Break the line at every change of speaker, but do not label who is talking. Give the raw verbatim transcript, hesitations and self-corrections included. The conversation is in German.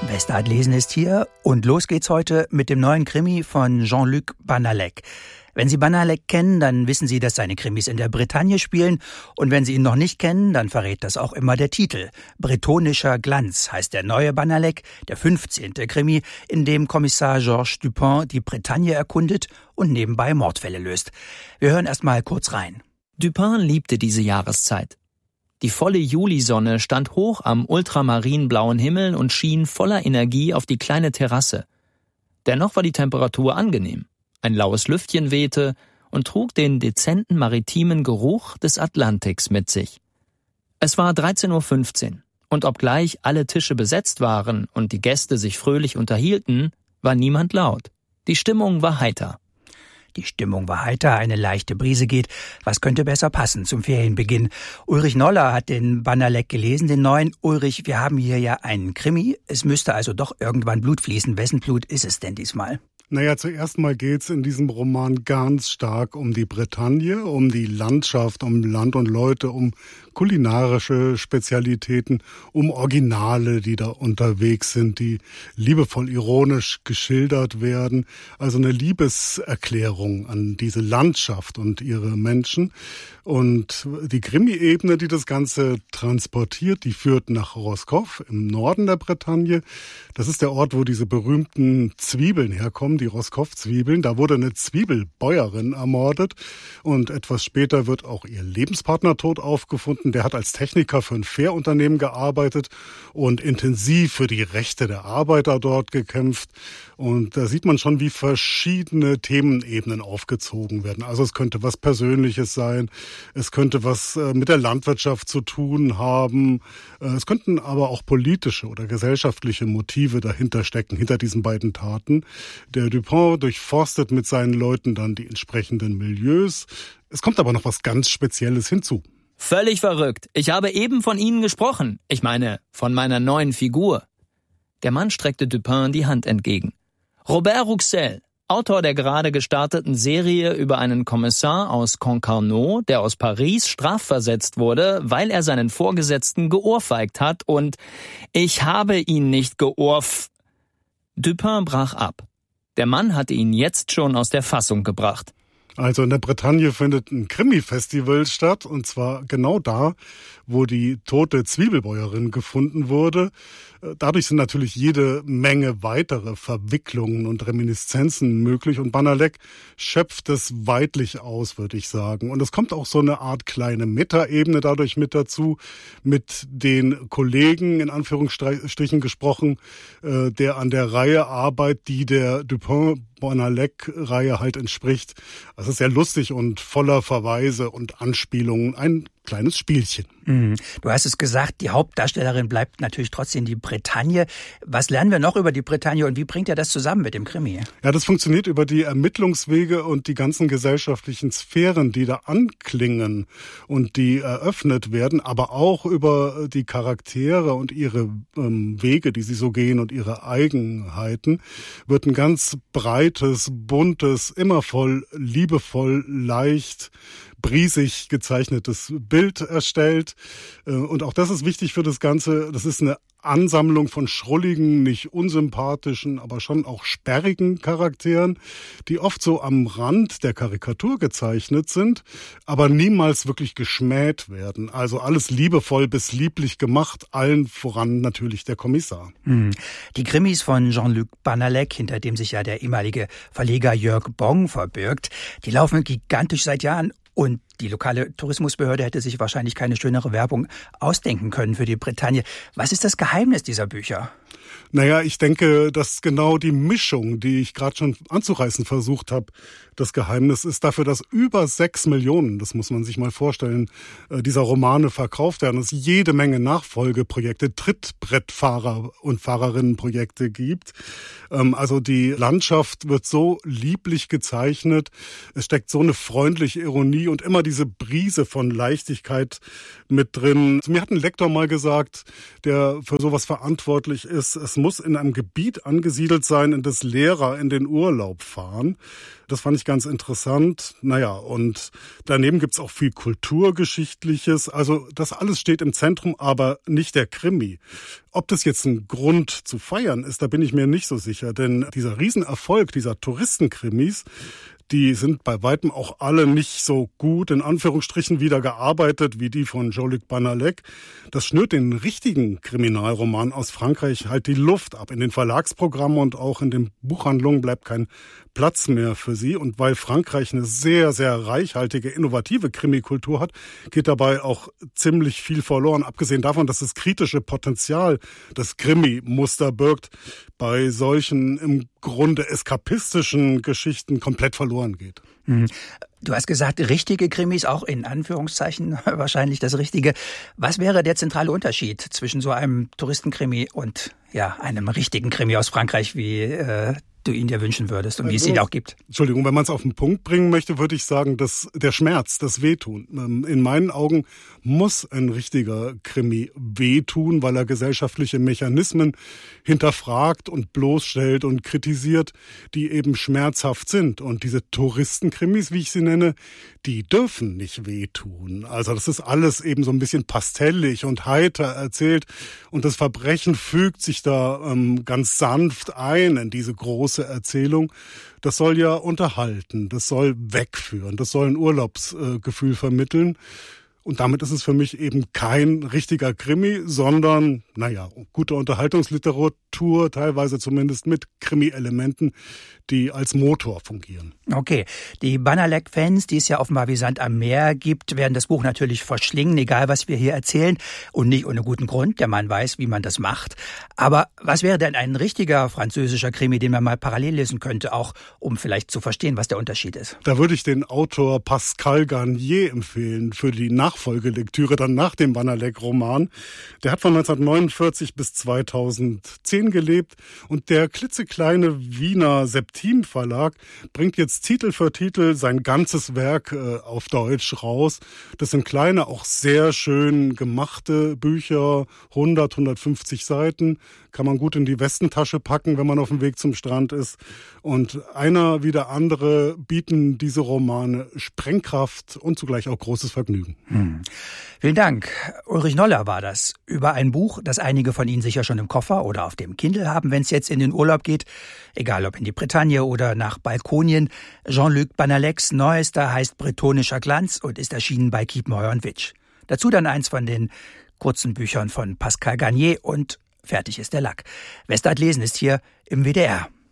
Westart lesen ist hier und los geht's heute mit dem neuen Krimi von Jean-Luc Banalek. Wenn Sie Banalek kennen, dann wissen Sie, dass seine Krimis in der Bretagne spielen. Und wenn Sie ihn noch nicht kennen, dann verrät das auch immer der Titel. Bretonischer Glanz heißt der neue Banalek, der fünfzehnte Krimi, in dem Kommissar Georges Dupin die Bretagne erkundet und nebenbei Mordfälle löst. Wir hören erst mal kurz rein.
Dupin liebte diese Jahreszeit. Die volle Julisonne stand hoch am ultramarinblauen Himmel und schien voller Energie auf die kleine Terrasse. Dennoch war die Temperatur angenehm. Ein laues Lüftchen wehte und trug den dezenten maritimen Geruch des Atlantiks mit sich. Es war dreizehn Uhr fünfzehn und obgleich alle Tische besetzt waren und die Gäste sich fröhlich unterhielten, war niemand laut. Die Stimmung war heiter.
Die Stimmung war heiter, eine leichte Brise geht. Was könnte besser passen zum Ferienbeginn? Ulrich Noller hat den Banalek gelesen, den neuen. Ulrich, wir haben hier ja einen Krimi. Es müsste also doch irgendwann Blut fließen. Wessen Blut ist es denn diesmal?
Naja, zuerst mal geht's in diesem Roman ganz stark um die Bretagne, um die Landschaft, um Land und Leute, um kulinarische Spezialitäten, um Originale, die da unterwegs sind, die liebevoll ironisch geschildert werden. Also eine Liebeserklärung an diese Landschaft und ihre Menschen. Und die Krimi-Ebene, die das Ganze transportiert, die führt nach Roscoff im Norden der Bretagne. Das ist der Ort, wo diese berühmten Zwiebeln herkommen, die Roscoff-Zwiebeln. Da wurde eine Zwiebelbäuerin ermordet und etwas später wird auch ihr Lebenspartner tot aufgefunden. Der hat als Techniker für ein Fährunternehmen gearbeitet und intensiv für die Rechte der Arbeiter dort gekämpft. Und da sieht man schon, wie verschiedene Themenebenen aufgezogen werden. Also es könnte was Persönliches sein, es könnte was mit der Landwirtschaft zu tun haben, es könnten aber auch politische oder gesellschaftliche Motive dahinter stecken, hinter diesen beiden Taten. Der Dupin durchforstet mit seinen Leuten dann die entsprechenden Milieus. Es kommt aber noch was ganz Spezielles hinzu.
Völlig verrückt. Ich habe eben von Ihnen gesprochen. Ich meine, von meiner neuen Figur. Der Mann streckte Dupin die Hand entgegen. Robert Rouxel, Autor der gerade gestarteten Serie über einen Kommissar aus Concarneau, der aus Paris strafversetzt wurde, weil er seinen Vorgesetzten geohrfeigt hat und ich habe ihn nicht geohrf... Dupin brach ab. Der Mann hatte ihn jetzt schon aus der Fassung gebracht.
Also in der Bretagne findet ein Krimi-Festival statt, und zwar genau da, wo die tote Zwiebelbäuerin gefunden wurde. Dadurch sind natürlich jede Menge weitere Verwicklungen und Reminiszenzen möglich, und Banalek schöpft es weidlich aus, würde ich sagen. Und es kommt auch so eine Art kleine Metaebene dadurch mit dazu, mit den Kollegen, in Anführungsstrichen gesprochen, der an der Reihe arbeitet, die der Dupin-Banalek-Reihe halt entspricht. Es ist sehr lustig und voller Verweise und Anspielungen. Ein kleines Spielchen.
Mhm. Du hast es gesagt, die Hauptdarstellerin bleibt natürlich trotzdem die Bretagne. Was lernen wir noch über die Bretagne und wie bringt er das zusammen mit dem Krimi?
Ja, das funktioniert über die Ermittlungswege und die ganzen gesellschaftlichen Sphären, die da anklingen und die eröffnet werden, aber auch über die Charaktere und ihre ähm, Wege, die sie so gehen und ihre Eigenheiten, wird ein ganz breites, buntes, immer voll liebevoll, leicht, briesig gezeichnetes Bild erstellt. Und auch das ist wichtig für das Ganze. Das ist eine Ansammlung von schrulligen, nicht unsympathischen, aber schon auch sperrigen Charakteren, die oft so am Rand der Karikatur gezeichnet sind, aber niemals wirklich geschmäht werden. Also alles liebevoll bis lieblich gemacht, allen voran natürlich der Kommissar.
Die Krimis von Jean-Luc Banalek, hinter dem sich ja der ehemalige Verleger Jörg Bong verbirgt, die laufen gigantisch seit Jahren. Und die lokale Tourismusbehörde hätte sich wahrscheinlich keine schönere Werbung ausdenken können für die Bretagne. Was ist das Geheimnis dieser Bücher?
Naja, ich denke, dass genau die Mischung, die ich gerade schon anzureißen versucht habe, das Geheimnis ist dafür, dass über sechs Millionen, das muss man sich mal vorstellen, dieser Romane verkauft werden, dass es jede Menge Nachfolgeprojekte, Trittbrettfahrer- und Fahrerinnenprojekte gibt. Also die Landschaft wird so lieblich gezeichnet, es steckt so eine freundliche Ironie und immer immer diese Brise von Leichtigkeit mit drin. Mir hat ein Lektor mal gesagt, der für sowas verantwortlich ist, es muss in einem Gebiet angesiedelt sein, in das Lehrer in den Urlaub fahren. Das fand ich ganz interessant. Naja, und daneben gibt's auch viel Kulturgeschichtliches. Also das alles steht im Zentrum, aber nicht der Krimi. Ob das jetzt ein Grund zu feiern ist, da bin ich mir nicht so sicher. Denn dieser Riesenerfolg dieser Touristenkrimis, die sind bei weitem auch alle nicht so gut, in Anführungsstrichen, wieder gearbeitet wie die von Jean-Luc Banalek. Das schnürt den richtigen Kriminalroman aus Frankreich halt die Luft ab. In den Verlagsprogrammen und auch in den Buchhandlungen bleibt kein Platz mehr für sie. Und weil Frankreich eine sehr, sehr reichhaltige, innovative Krimikultur hat, geht dabei auch ziemlich viel verloren. Abgesehen davon, dass das kritische Potenzial das Krimi-Muster birgt, bei solchen im Grunde eskapistischen Geschichten komplett verloren geht.
Du hast gesagt, richtige Krimis, auch in Anführungszeichen wahrscheinlich das Richtige. Was wäre der zentrale Unterschied zwischen so einem Touristenkrimi und ja einem richtigen Krimi aus Frankreich, wie äh, du ihn dir wünschen würdest und wie es ihn auch gibt?
Entschuldigung, wenn man es auf den Punkt bringen möchte, würde ich sagen, dass der Schmerz, das Wehtun. In meinen Augen muss ein richtiger Krimi wehtun, weil er gesellschaftliche Mechanismen hinterfragt und bloßstellt und kritisiert, die eben schmerzhaft sind. Und diese Touristenkrimis, wie ich sie nenne, die dürfen nicht wehtun. Also das ist alles eben so ein bisschen pastellig und heiter erzählt. Und das Verbrechen fügt sich da ähm, ganz sanft ein in diese große Erzählung. Das soll ja unterhalten, das soll wegführen, das soll ein Urlaubsgefühl äh, vermitteln. Und damit ist es für mich eben kein richtiger Krimi, sondern, naja, gute Unterhaltungsliteratur, teilweise zumindest mit Krimi-Elementen, die als Motor fungieren.
Okay, die Banalek-Fans, die es ja offenbar wie Sand am Meer gibt, werden das Buch natürlich verschlingen, egal was wir hier erzählen. Und nicht ohne guten Grund, der Mann weiß, wie man das macht. Aber was wäre denn ein richtiger französischer Krimi, den man mal parallel lesen könnte, auch um vielleicht zu verstehen, was der Unterschied ist?
Da würde ich den Autor Pascal Garnier empfehlen für die Nachfolgelektüre dann nach dem Banalek-Roman. Der hat von neunzehnhundertneunundvierzig bis zweitausendzehn gelebt und der klitzekleine Wiener Septim Verlag bringt jetzt Titel für Titel sein ganzes Werk äh, auf Deutsch raus. Das sind kleine, auch sehr schön gemachte Bücher, hundert, hundertfünfzig Seiten, kann man gut in die Westentasche packen, wenn man auf dem Weg zum Strand ist. Und einer wie der andere bieten diese Romane Sprengkraft und zugleich auch großes Vergnügen.
Hm. Vielen Dank. Ulrich Noller war das. Über ein Buch, das einige von Ihnen sicher schon im Koffer oder auf dem Kindle haben, wenn es jetzt in den Urlaub geht. Egal ob in die Bretagne oder nach Balkonien. Jean-Luc Banaleks neuester heißt Bretonischer Glanz und ist erschienen bei Kiepenheuer und Witsch. Dazu dann eins von den kurzen Büchern von Pascal Garnier und fertig ist der Lack. Westart lesen ist hier im W D R.